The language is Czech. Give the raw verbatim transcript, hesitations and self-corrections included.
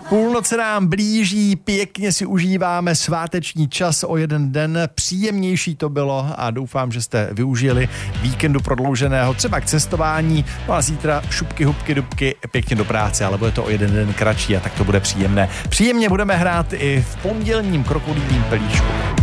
Půlnoc nám blíží, pěkně si užíváme sváteční čas o jeden den, příjemnější to bylo a doufám, že jste využili víkendu prodlouženého třeba k cestování, no a zítra šupky, hubky, dubky, pěkně do práce, ale bude to o jeden den kratší a tak to bude příjemné. Příjemně budeme hrát i v pondělním krokodýlím pelíšku.